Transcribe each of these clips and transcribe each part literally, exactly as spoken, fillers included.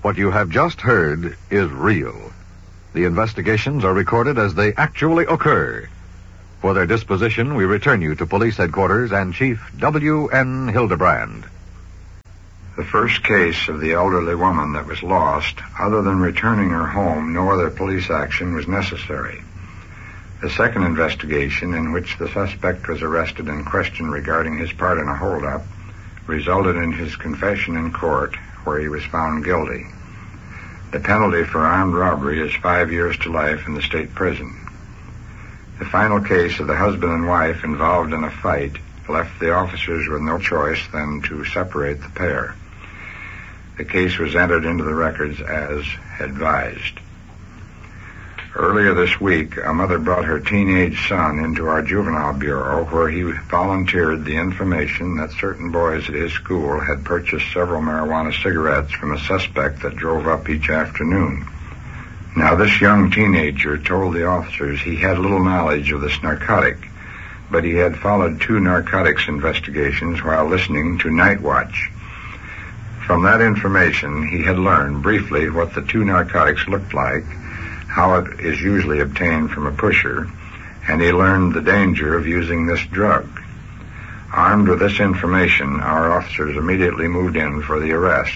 What you have just heard is real. The investigations are recorded as they actually occur. For their disposition, we return you to Police Headquarters and Chief W N Hildebrand. The first case of the elderly woman that was lost, other than returning her home, no other police action was necessary. The second investigation, in which the suspect was arrested and questioned regarding his part in a holdup, resulted in his confession in court, where he was found guilty. The penalty for armed robbery is five years to life in the state prison. The final case of the husband and wife involved in a fight left the officers with no choice than to separate the pair. The case was entered into the records as advised. Earlier this week, a mother brought her teenage son into our juvenile bureau, where he volunteered the information that certain boys at his school had purchased several marijuana cigarettes from a suspect that drove up each afternoon. Now, this young teenager told the officers he had little knowledge of this narcotic, but he had followed two narcotics investigations while listening to Night Watch. From that information, he had learned briefly what the two narcotics looked like, how it is usually obtained from a pusher, and he learned the danger of using this drug. Armed with this information, our officers immediately moved in for the arrest.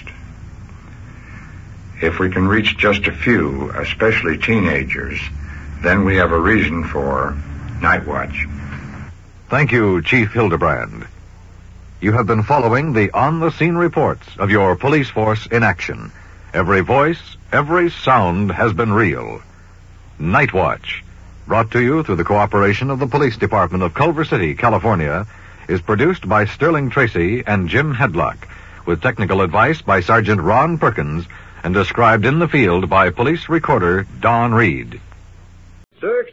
If we can reach just a few, especially teenagers, then we have a reason for Night Watch. Thank you, Chief Hildebrand. You have been following the on-the-scene reports of your police force in action. Every voice, every sound has been real. Night Watch, brought to you through the cooperation of the Police Department of Culver City, California, is produced by Sterling Tracy and Jim Hedlock, with technical advice by Sergeant Ron Perkins, and described in the field by police recorder Don Reed. Friends,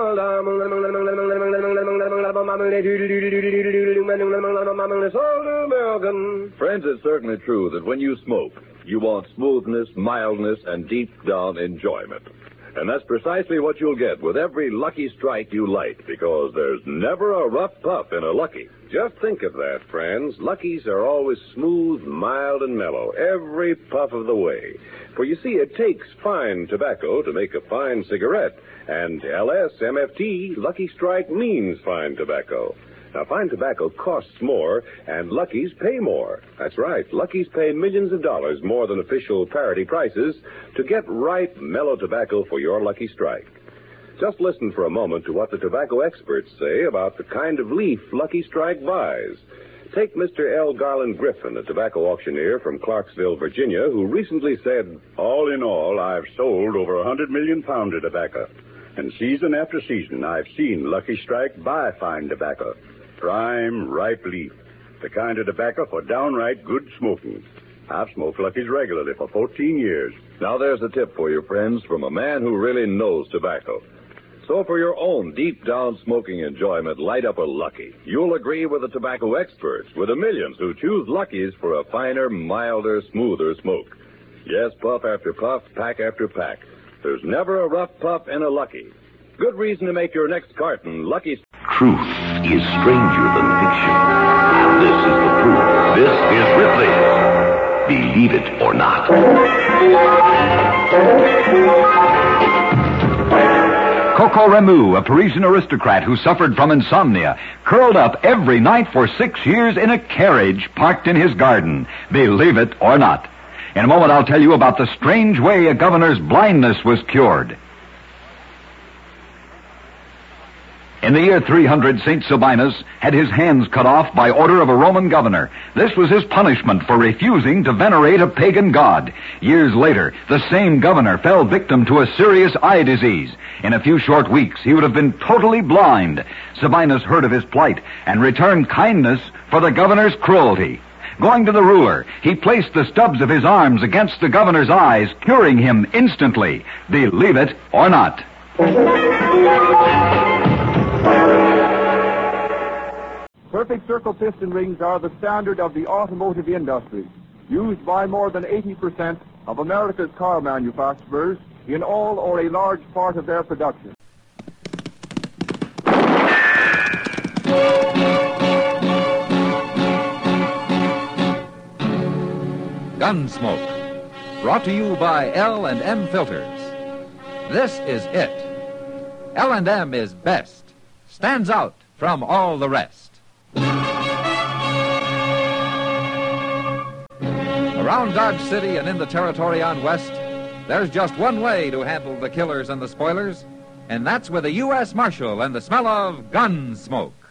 it's certainly true that when you smoke, you want smoothness, mildness, and deep-down enjoyment. And that's precisely what you'll get with every Lucky Strike you light, because there's never a rough puff in a Lucky. Just think of that, friends. Luckies are always smooth, mild, and mellow, every puff of the way. For you see, it takes fine tobacco to make a fine cigarette, and L S M F T, Lucky Strike, means fine tobacco. Now, fine tobacco costs more, and Luckies pay more. That's right. Luckies pay millions of dollars more than official parity prices to get ripe, mellow tobacco for your Lucky Strike. Just listen for a moment to what the tobacco experts say about the kind of leaf Lucky Strike buys. Take Mister L. Garland Griffin, a tobacco auctioneer from Clarksville, Virginia, who recently said, "All in all, I've sold over a hundred million pounds of tobacco. And season after season, I've seen Lucky Strike buy fine tobacco. Prime, ripe leaf. The kind of tobacco for downright good smoking. I've smoked Luckies regularly for fourteen years. Now there's a tip for you, friends, from a man who really knows tobacco. So for your own deep-down smoking enjoyment, light up a Lucky. You'll agree with the tobacco experts, with the millions who choose Luckies for a finer, milder, smoother smoke. Yes, puff after puff, pack after pack. There's never a rough puff in a Lucky. Good reason to make your next carton Lucky. Truth is stranger than fiction. And this is the proof. This is Ripley's Believe It or Not. Coco Remu, a Parisian aristocrat who suffered from insomnia, curled up every night for six years in a carriage parked in his garden. Believe it or not. In a moment, I'll tell you about the strange way a governor's blindness was cured. In the year three hundred, Saint Sabinus had his hands cut off by order of a Roman governor. This was his punishment for refusing to venerate a pagan god. Years later, the same governor fell victim to a serious eye disease. In a few short weeks, he would have been totally blind. Sabinus heard of his plight and returned kindness for the governor's cruelty. Going to the ruler, he placed the stubs of his arms against the governor's eyes, curing him instantly. Believe it or not. Perfect circle piston rings are the standard of the automotive industry, used by more than eighty percent of America's car manufacturers in all or a large part of their production. Gunsmoke, Brought to you by L and M Filters. This is it. L and M is best. Stands out from all the rest. Around Dodge City and in the territory on West, there's just one way to handle the killers and the spoilers, and that's with a U S Marshal and the smell of gun smoke.